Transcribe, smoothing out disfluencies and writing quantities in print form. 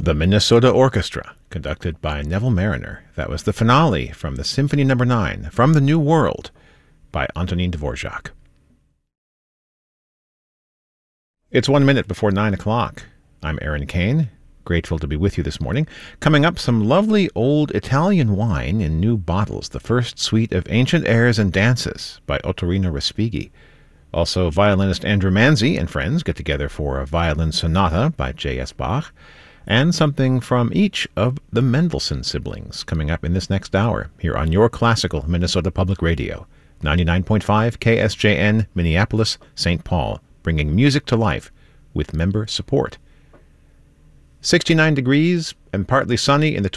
The Minnesota Orchestra, conducted by Neville Mariner. That was the finale from the Symphony No. 9, From the New World, by Antonin Dvorak. It's 1 minute before 9 o'clock. I'm Aaron Kane, grateful to be with you this morning. Coming up, some lovely old Italian wine in new bottles, the first suite of Ancient Airs and Dances by Ottorino Respighi. Also, violinist Andrew Manzi and friends get together for a violin sonata by J.S. Bach, and something from each of the Mendelssohn siblings coming up in this next hour here on your classical Minnesota Public Radio, 99.5 KSJN, Minneapolis, St. Paul, bringing music to life with member support. 69 degrees and partly sunny in the